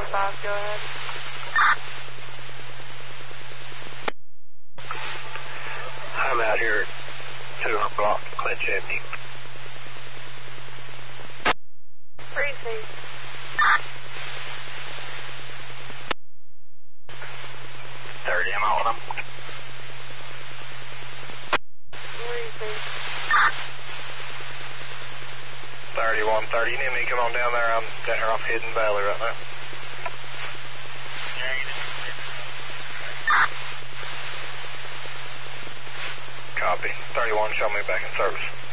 5, go ahead. I'm out here at 200 block Clinch Avenue. Precinct. 30, I'm out with them. Precinct. 3130, you need me to come on down there? I'm down here off Hidden Valley right now. Copy. 31, show me back in service.